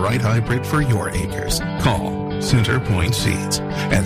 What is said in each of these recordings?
right hybrid for your acres. Call Center Point Seeds at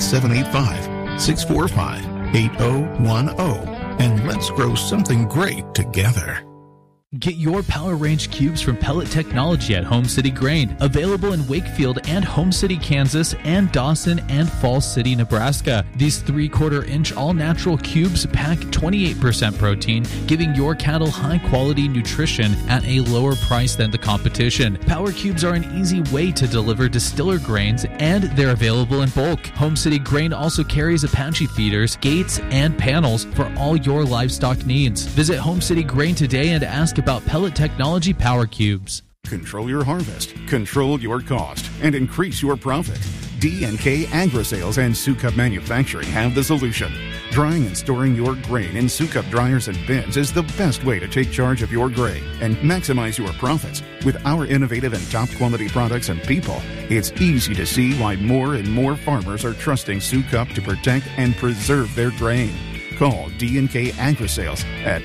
785-645-8010 and let's grow something great together. Get your Power Range cubes from Pellet Technology at Home City Grain. Available in Wakefield and Home City, Kansas, and Dawson and Falls City, Nebraska. These 3/4-inch all-natural cubes pack 28% protein, giving your cattle high-quality nutrition at a lower price than the competition. Power cubes are an easy way to deliver distiller grains, and they're available in bulk. Home City Grain also carries Apache feeders, gates, and panels for all your livestock needs. Visit Home City Grain today and ask about Pellet Technology Power Cubes. Control your harvest, control your cost, and increase your profit. D&K Agri-Sales and Sukup Manufacturing have the solution. Drying and storing your grain in Sukup dryers and bins is the best way to take charge of your grain and maximize your profits. With our innovative and top-quality products and people, it's easy to see why more and more farmers are trusting Sukup to protect and preserve their grain. Call D&K Agri-Sales at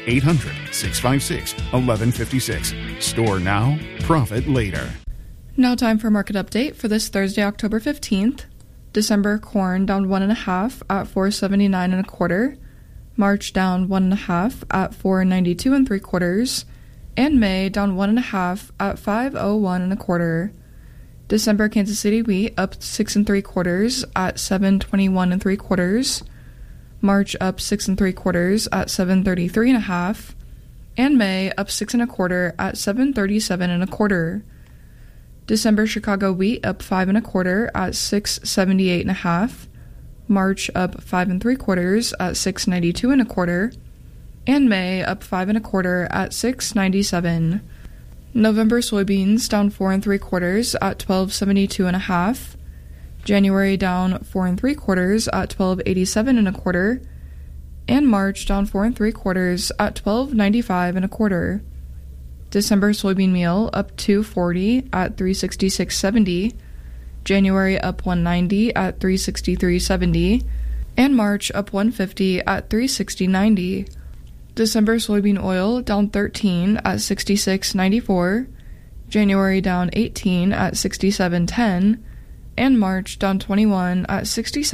800-656-1156. Store now, profit later. Now time for market update for this Thursday, October 15th. December corn down 1.5 at $4.79 1/4. March down 1.5 at $4.92 3/4. And May down 1.5 at $5.01 1/4. December Kansas City wheat up 6 3/4 at $7.21 3/4. March up 6 3/4 at $7.33 1/2, and May up 6 1/4 at $7.37 1/4. December Chicago wheat up 5 1/4 at $6.78 1/2. March up 5 3/4 at $6.92 1/4, and May up 5 1/4 at $6.97. November soybeans down 4 3/4 at $12.72 1/2. January down 4 3/4 at $12.87 1/4, and March down 4 3/4 at $12.95 1/4. December soybean meal up $2.40 at $3.66.70, January up $1.90 at $3.63.70, and March up $1.50 at $3.60.90. December soybean oil down 13 at $66.94, January down 18 at $67.10, and March down 21 at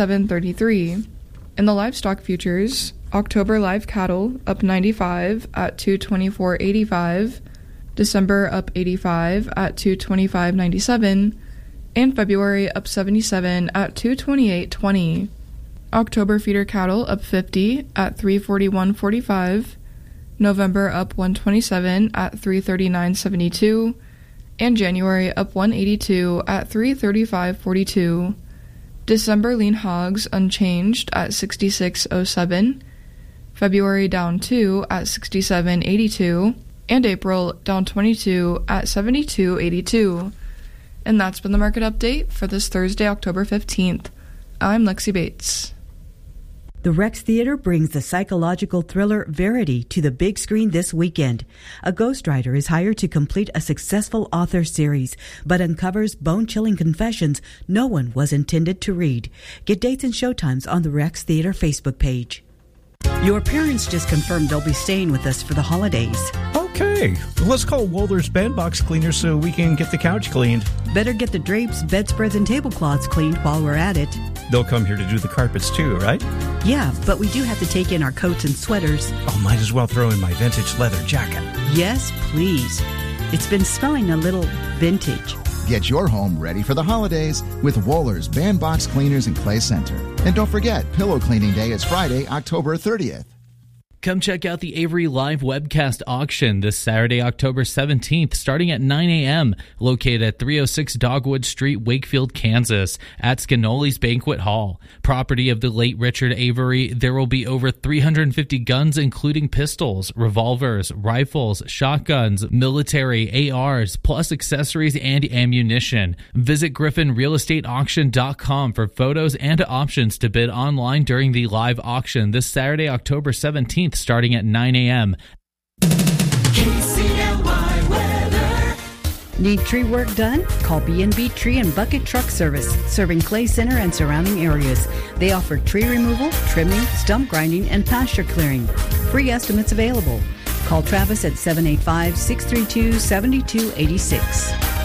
$67.33. In the livestock futures, October live cattle up 95 at $224.85, December up 85 at $225.97, and February up 77 at $228.20. October feeder cattle up 50 at $341.45, November up 127 at $339.72, and January up 182 at $335.42. December lean hogs unchanged at $66.07, February down 2 at $67.82, and April down 22 at $72.82. And that's been the market update for this Thursday, October 15th. I'm Lexi Bates. The Rex Theater brings the psychological thriller Verity to the big screen this weekend. A ghostwriter is hired to complete a successful author series, but uncovers bone-chilling confessions no one was intended to read. Get dates and showtimes on the Rex Theater Facebook page. Your parents just confirmed they'll be staying with us for the holidays. Okay, let's call Wohler's Bandbox Cleaner so we can get the couch cleaned. Better get the drapes, bedspreads, and tablecloths cleaned while we're at it. They'll come here to do the carpets too, right? Yeah, but we do have to take in our coats and sweaters. Oh, might as well throw in my vintage leather jacket. Yes, please. It's been smelling a little vintage. Get your home ready for the holidays with Wohler's Bandbox Cleaners and Clay Center. And don't forget, Pillow Cleaning Day is Friday, October 30th. Come check out the Avery Live webcast auction this Saturday, October 17th, starting at 9 a.m., located at 306 Dogwood Street, Wakefield, Kansas, at Scanoli's Banquet Hall. Property of the late Richard Avery, there will be over 350 guns, including pistols, revolvers, rifles, shotguns, military, ARs, plus accessories and ammunition. Visit GriffinRealEstateAuction.com for photos and options to bid online during the live auction this Saturday, October 17th. Starting at 9 a.m. KCLY weather. Need tree work done? Call B&B Tree and Bucket Truck Service, serving Clay Center and surrounding areas. They offer tree removal, trimming, stump grinding, and pasture clearing. Free estimates available. Call Travis at 785-632-7286.